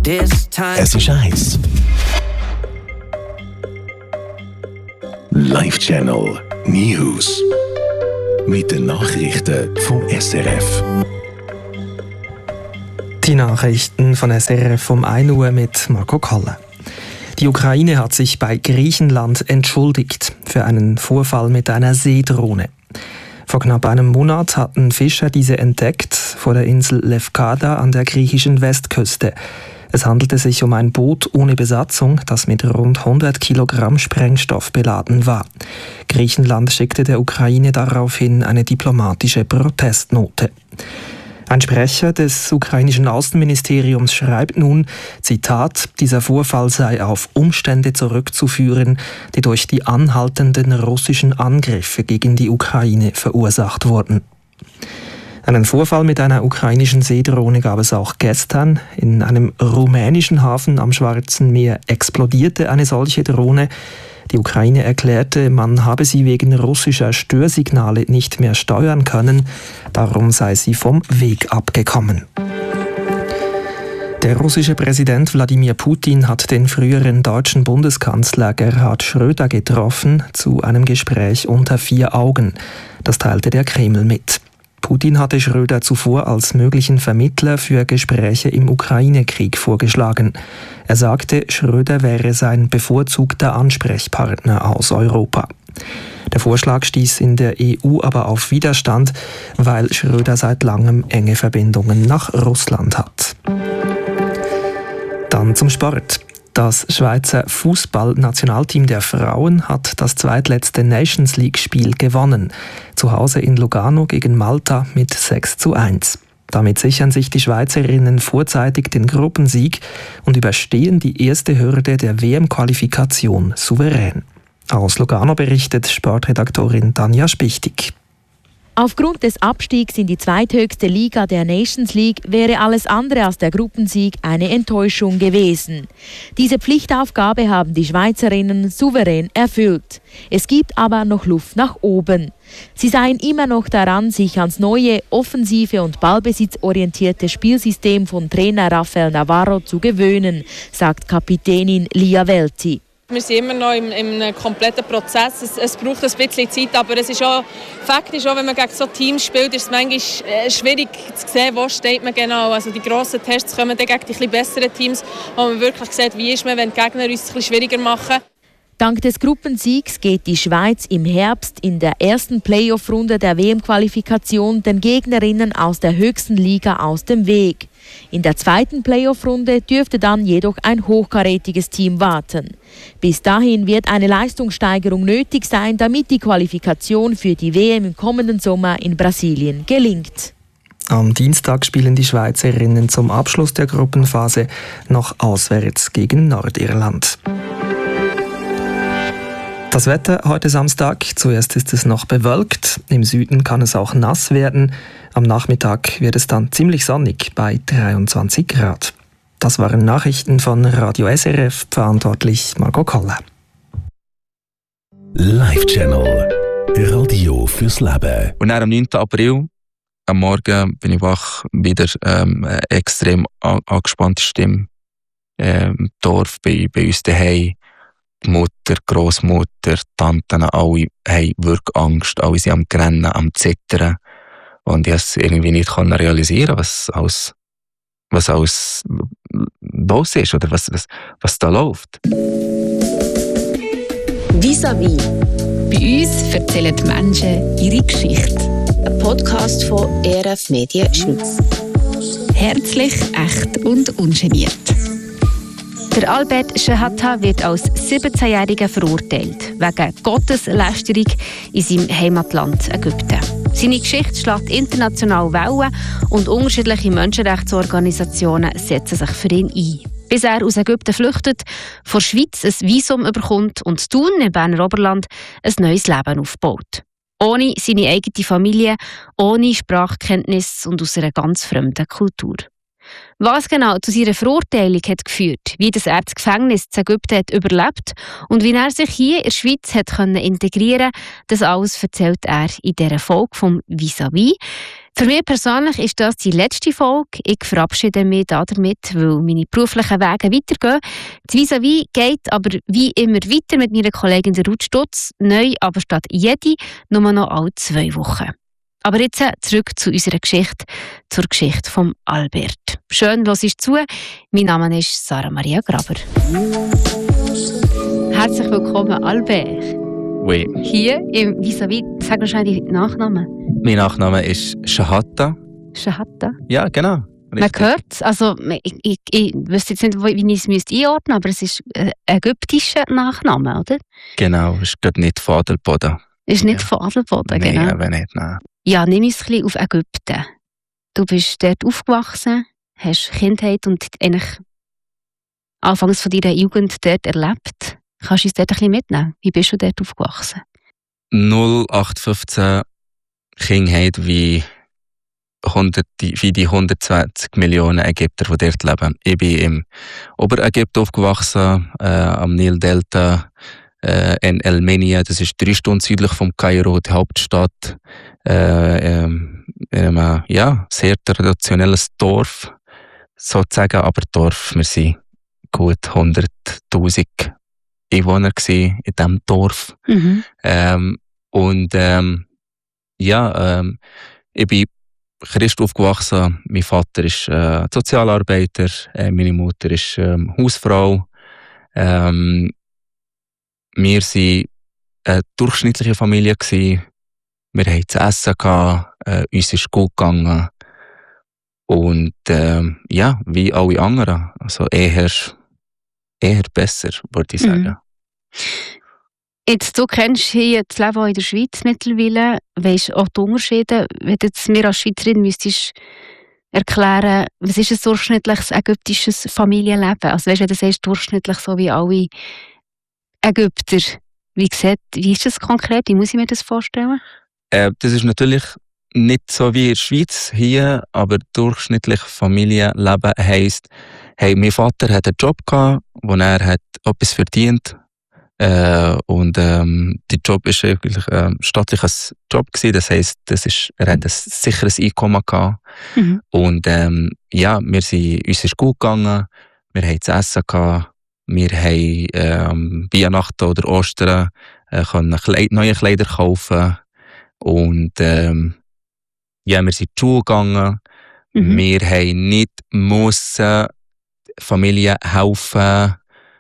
Es ist 1. Live Channel News. Mit den Nachrichten vom SRF. Die Nachrichten von SRF um 1 Uhr mit Marco Kalle. Die Ukraine hat sich bei Griechenland entschuldigt für einen Vorfall mit einer Seedrohne. Vor knapp einem Monat hatten Fischer diese entdeckt vor der Insel Lefkada an der griechischen Westküste. Es handelte sich um ein Boot ohne Besatzung, das mit rund 100 Kilogramm Sprengstoff beladen war. Griechenland schickte der Ukraine daraufhin eine diplomatische Protestnote. Ein Sprecher des ukrainischen Außenministeriums schreibt nun, Zitat, dieser Vorfall sei auf Umstände zurückzuführen, die durch die anhaltenden russischen Angriffe gegen die Ukraine verursacht wurden. Einen Vorfall mit einer ukrainischen Seedrohne gab es auch gestern. In einem rumänischen Hafen am Schwarzen Meer explodierte eine solche Drohne. Die Ukraine erklärte, man habe sie wegen russischer Störsignale nicht mehr steuern können. Darum sei sie vom Weg abgekommen. Der russische Präsident Wladimir Putin hat den früheren deutschen Bundeskanzler Gerhard Schröder getroffen zu einem Gespräch unter 4 Augen. Das teilte der Kreml mit. Putin hatte Schröder zuvor als möglichen Vermittler für Gespräche im Ukraine-Krieg vorgeschlagen. Er sagte, Schröder wäre sein bevorzugter Ansprechpartner aus Europa. Der Vorschlag stieß in der EU aber auf Widerstand, weil Schröder seit langem enge Verbindungen nach Russland hat. Dann zum Sport. Das Schweizer Fußballnationalteam der Frauen hat das zweitletzte Nations League-Spiel gewonnen. Zu Hause in Lugano gegen Malta mit 6:1. Damit sichern sich die Schweizerinnen vorzeitig den Gruppensieg und überstehen die erste Hürde der WM-Qualifikation souverän. Aus Lugano berichtet Sportredaktorin Tanja Spichtig. Aufgrund des Abstiegs in die zweithöchste Liga der Nations League wäre alles andere als der Gruppensieg eine Enttäuschung gewesen. Diese Pflichtaufgabe haben die Schweizerinnen souverän erfüllt. Es gibt aber noch Luft nach oben. Sie seien immer noch daran, sich ans neue, offensive und ballbesitzorientierte Spielsystem von Trainer Rafael Navarro zu gewöhnen, sagt Kapitänin Lia Welti. Wir sind immer noch im kompletten Prozess. Es braucht ein bisschen Zeit, aber es ist auch, Fakt ist auch, wenn man gegen so Teams spielt, ist es manchmal schwierig zu sehen, wo steht man genau. Also die grossen Tests kommen dann gegen die etwas besseren Teams, wo man wirklich sieht, wie ist man, wenn die Gegner uns es schwieriger machen. Dank des Gruppensiegs geht die Schweiz im Herbst in der ersten Playoff-Runde der WM-Qualifikation den Gegnerinnen aus der höchsten Liga aus dem Weg. In der zweiten Playoff-Runde dürfte dann jedoch ein hochkarätiges Team warten. Bis dahin wird eine Leistungssteigerung nötig sein, damit die Qualifikation für die WM im kommenden Sommer in Brasilien gelingt. Am Dienstag spielen die Schweizerinnen zum Abschluss der Gruppenphase noch auswärts gegen Nordirland. Das Wetter heute Samstag. Zuerst ist es noch bewölkt. Im Süden kann es auch nass werden. Am Nachmittag wird es dann ziemlich sonnig bei 23 Grad. Das waren Nachrichten von Radio SRF, verantwortlich Marco Kalle. Live Channel. Radio fürs Leben. Und dann am 9. April, am Morgen, bin ich wach, wieder extrem angespannte Stimme. Im Dorf, bei uns daheim. Die Mutter, Großmutter, Tanten, alle haben wirklich Angst. Alle sind am Rennen, am Zittern. Und ich konnte es irgendwie nicht realisieren, was alles los ist oder was da läuft. Vis-à-vis. Bei uns erzählen die Menschen ihre Geschichte. Ein Podcast von ERF Medien Schweiz. Herzlich, echt und ungeniert. Der Albert Shehata wird als 17-Jähriger verurteilt, wegen Gotteslästerung in seinem Heimatland Ägypten. Seine Geschichte schlägt international Wellen und unterschiedliche Menschenrechtsorganisationen setzen sich für ihn ein. Bis er aus Ägypten flüchtet, vor der Schweiz ein Visum bekommt und Thun im Berner Oberland ein neues Leben aufbaut. Ohne seine eigene Familie, ohne Sprachkenntnis und aus einer ganz fremden Kultur. Was genau zu seiner Verurteilung hat geführt, wie das er das Gefängnis in Ägypten hat überlebt und wie er sich hier in der Schweiz hat integrieren konnte, das alles erzählt er in dieser Folge vom Vis-à-vis. Für mich persönlich ist das die letzte Folge. Ich verabschiede mich damit, weil meine beruflichen Wege weitergehen. Das Vis-à-vis geht aber wie immer weiter mit meiner Kollegin Ruth Stutz. Neu, aber statt jede, nur noch alle 2 Wochen. Aber jetzt zurück zu unserer Geschichte, zur Geschichte von Albert. Schön, hörst du zu. Mein Name ist Sarah Maria Graber. Herzlich willkommen, Albert. Oui. Hier im Vis-à-vis, sag mir schnell deinen Nachnamen. Mein Nachname ist Shahatta. Shahatta? Ja, genau. Man hört es. Also, ich wüsste jetzt nicht, wie ich es einordnen müsste, aber es ist ein ägyptischer Nachname, oder? Genau, ist gerade nicht von Adelboden. Ist nicht von Adelboden, genau. Nein, aber nicht, nein. Ja, nimm uns ein bisschen auf Ägypten. Du bist dort aufgewachsen, hast Kindheit und eigentlich anfangs von deiner Jugend dort erlebt. Kannst du uns dort ein bisschen mitnehmen? Wie bist du dort aufgewachsen? 0815 Kindheit wie die 120 Millionen Ägypter, die dort leben. Ich bin im Oberägypten aufgewachsen, am Nildelta, in El Menia. Das ist 3 Stunden südlich vom Kairo, die Hauptstadt. In einem sehr traditionelles Dorf, sozusagen, aber Dorf. Wir sind gut 100'000 Einwohner in diesem Dorf. Mhm. Ich bin Christ aufgewachsen. Mein Vater ist Sozialarbeiter, meine Mutter ist Hausfrau. Wir waren eine durchschnittliche Familie. Wir hatten zu essen, uns ist gut gegangen. Und wie alle anderen. Also eher besser, würde ich sagen. Jetzt, du kennst hier das Leben auch in der Schweiz mittlerweile, weisst auch die Unterschiede. Wenn du jetzt mir als Schweizerin müsstest erklären, was ist ein durchschnittliches ägyptisches Familienleben? Also weißt du, wenn du sagst, durchschnittlich so wie alle Ägypter, wie ist das konkret? Wie muss ich mir das vorstellen? Das ist natürlich nicht so wie in der Schweiz hier, aber durchschnittlich Familienleben heisst, hey, mein Vater hat einen Job gehabt, wo er hat etwas verdient. Der Job ist eigentlich ein staatlicher Job gewesen. Das heisst, er hat ein sicheres Einkommen gehabt. Mhm. Und uns ist gut gegangen. Wir haben zu essen gehabt. Wir haben Weihnachten oder Ostern können neue Kleider kaufen. Und wir sind in die Schule gegangen. Mhm. Wir haben nicht müssen Familie helfen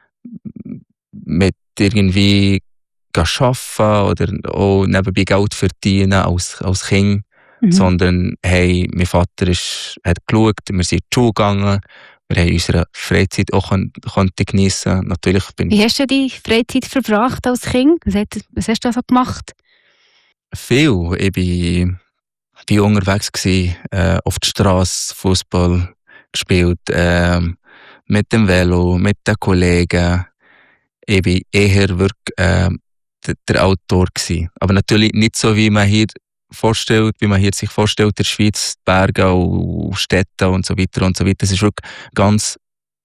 mit irgendwie arbeiten oder auch nebenbei Geld verdienen als Kind, sondern hey, mein Vater hat geschaut, wir sind in die Schule gegangen, wir haben unsere Freizeit auch geniessen. Natürlich Wie hast du die Freizeit verbracht als Kind? Was hast du so gemacht? Viel. Ich war unterwegs gewesen, auf der Straße, Fußball gespielt, mit dem Velo, mit den Kollegen. Ich war eher wirklich der Outdoor gewesen. Aber natürlich nicht so, wie man hier sich vorstellt, in der Schweiz, Berge und Städte und so weiter und so weiter. Das ist wirklich ganz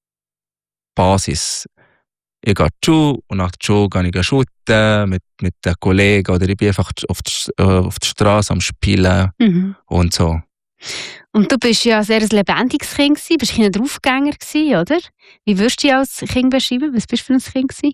Basis. Ich gehe zur Schule und nach der Schule gehe ich shooten mit den Kollegen oder ich bin einfach auf der Straße am Spielen und so. Und du bist ja ein sehr lebendiges Kind gewesen, bist ein Draufgänger gewesen, oder? Wie würdest du dich als Kind beschreiben? Was bist du für ein Kind gewesen?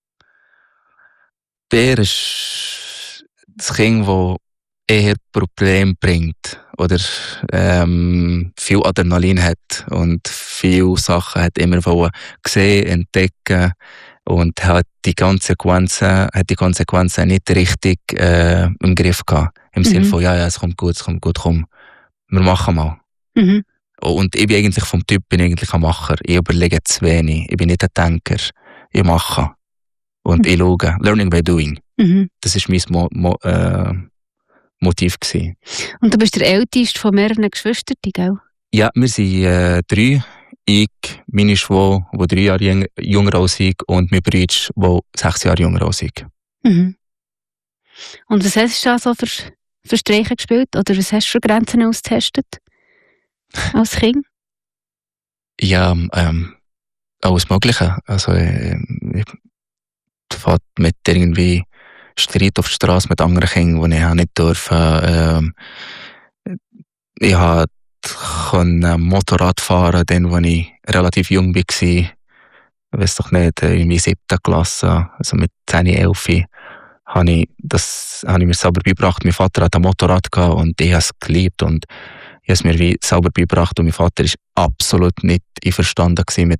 Der ist das Kind, das eher Probleme bringt oder viel Adrenalin hat und viele Sachen hat immer gesehen, entdecken und hat die Konsequenzen nicht richtig im Griff gehabt. Im Sinne von, ja, es kommt gut, komm. Wir machen mal. Mhm. Und ich bin eigentlich vom Typ ein Macher. Ich überlege zu wenig. Ich bin nicht ein Denker. Ich mache. Und ich schaue. Learning by doing. Mhm. Das war mein Motiv gewesen. Und du bist der Älteste von mehreren Geschwistern, gell? Ja, wir sind 3. Ich, meine Schwester, die 3 Jahre jünger als ich, und mein Bruder, der 6 Jahre jünger als ich. Mhm. Und was hast du da so für Streiche gespielt? Oder was hast du für Grenzen ausgetestet? Als Kind? Ja, alles Mögliche. Also, ich fahre mit irgendwie Streit auf der Straße mit anderen Kindern, die ich auch nicht durfte. Ich konnte Motorrad fahren, dann, als ich relativ jung war. Ich weiß doch nicht, in meiner 7. Klasse, also mit 10, 11, habe ich mir selber beigebracht. Mein Vater hat ein Motorrad gehabt und ich habe es geliebt und ich habe es mir wie selber beigebracht und mein Vater war absolut nicht einverstanden mit